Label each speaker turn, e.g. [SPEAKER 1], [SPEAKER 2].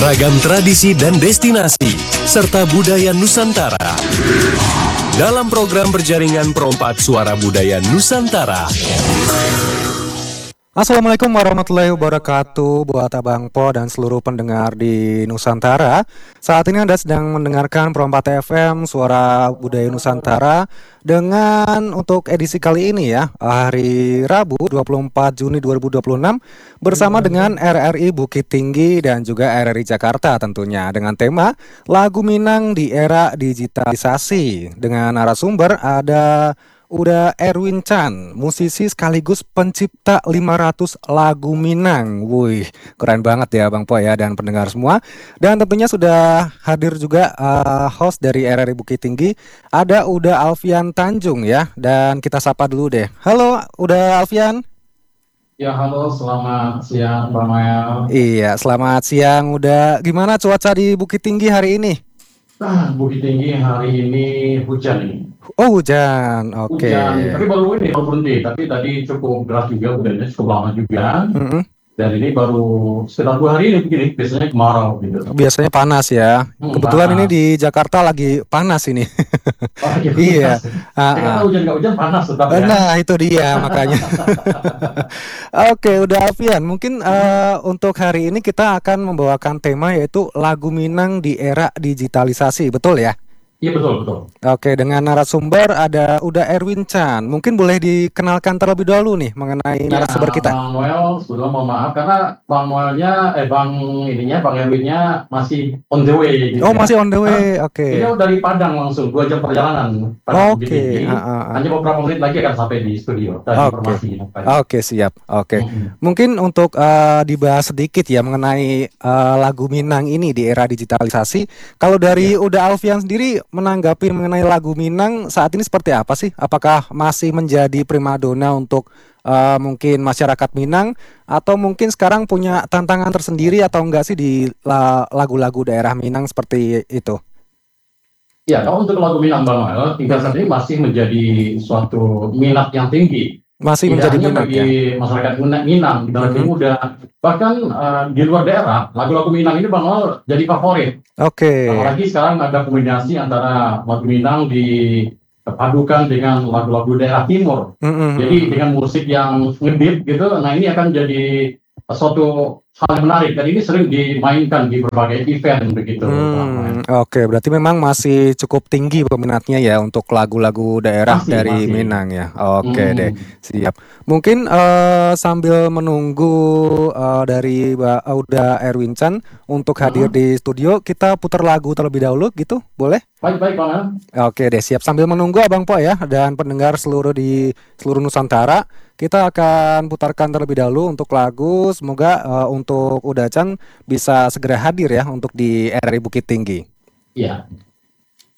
[SPEAKER 1] Ragam tradisi dan destinasi, serta budaya Nusantara. Dalam program berjaringan Perompak Suara Budaya Nusantara.
[SPEAKER 2] Assalamualaikum warahmatullahi wabarakatuh buat Abang Po dan seluruh pendengar di Nusantara. Saat ini Anda sedang mendengarkan Perompak FM Suara Budaya Nusantara dengan untuk edisi kali ini ya, hari Rabu 24 Juni 2026 bersama dengan RRI Bukit Tinggi dan juga RRI Jakarta tentunya dengan tema Lagu Minang di Era Digitalisasi. Dengan narasumber ada Uda Erwin Chan, musisi sekaligus pencipta 500 lagu Minang. Wih, keren banget ya Bang Po ya dan pendengar semua. Dan tentunya sudah hadir juga host dari RRI Bukit Tinggi, ada Uda Alfian Tanjung ya. Dan kita sapa dulu deh. Halo Uda Alfian.
[SPEAKER 3] Ya halo, selamat siang Bang Mael.
[SPEAKER 2] Iya, selamat siang Uda. Gimana cuaca di Bukit Tinggi hari ini?
[SPEAKER 3] Bukit Tinggi hari ini hujan nih.
[SPEAKER 2] Oh hujan, oke.
[SPEAKER 3] Hujan, tapi baru berhenti. Tapi tadi cukup deras juga, hujannya cukup lama juga. Dan ini baru sekitar 2 hari ini begini, biasanya kemarau gitu.
[SPEAKER 2] Biasanya panas ya. Kebetulan
[SPEAKER 3] panas.
[SPEAKER 2] ini di Jakarta lagi panas ini. Iya.
[SPEAKER 3] Kalau hujan nggak hujan panas tetap ya.
[SPEAKER 2] Nah itu dia makanya. Oke, udah Alfian. Mungkin untuk hari ini kita akan membawakan tema yaitu lagu Minang di era digitalisasi, betul ya?
[SPEAKER 3] Iya betul.
[SPEAKER 2] Oke, dengan narasumber ada Uda Erwin Chan. Mungkin boleh dikenalkan terlebih dahulu nih mengenai narasumber kita.
[SPEAKER 3] Bang Noel, sebelum mohon maaf karena Bang Noelnya, Bang Erwinnya masih on the way. Gitu,
[SPEAKER 2] Oh masih on the way, oke.
[SPEAKER 3] Ini dari Padang langsung 2 jam perjalanan.
[SPEAKER 2] Oke.
[SPEAKER 3] Hanya beberapa menit lagi akan sampai di studio.
[SPEAKER 2] Oke, siap. Oke. Mungkin untuk dibahas sedikit ya mengenai lagu Minang ini di era digitalisasi. Kalau dari Uda Alfian sendiri menanggapi mengenai lagu Minang saat ini seperti apa sih? Apakah masih menjadi primadona untuk mungkin masyarakat Minang atau mungkin sekarang punya tantangan tersendiri atau enggak sih di lagu-lagu daerah Minang seperti itu?
[SPEAKER 3] Ya, kalau untuk lagu Minang Bang Noel, hingga saat ini masih menjadi suatu minat yang tinggi.
[SPEAKER 2] Masih
[SPEAKER 3] tidak
[SPEAKER 2] menjadi
[SPEAKER 3] hanya
[SPEAKER 2] minat
[SPEAKER 3] bagi masyarakat Minang, generasi muda, bahkan di luar daerah, lagu-lagu Minang ini Bang Noel jadi favorit.
[SPEAKER 2] Oke.
[SPEAKER 3] Apalagi sekarang ada kombinasi antara lagu Minang dipadukan dengan lagu-lagu daerah timur. Jadi dengan musik yang ngebeat gitu, nah ini akan jadi suatu hal yang menarik dan ini sering dimainkan di berbagai event begitu.
[SPEAKER 2] Oke, berarti memang masih cukup tinggi peminatnya ya untuk lagu-lagu daerah dari Minang ya. Oke deh, siap. Mungkin sambil menunggu dari Mbak Uda Erwin Chan untuk hadir di studio, kita putar lagu terlebih dahulu gitu, boleh?
[SPEAKER 3] Baik Bang.
[SPEAKER 2] Oke deh, siap. Sambil menunggu Abang Po ya dan pendengar seluruh Nusantara, kita akan putarkan terlebih dahulu untuk lagu. Semoga untuk Uda Chan bisa segera hadir ya untuk di RRI Bukit Tinggi.
[SPEAKER 3] Iya.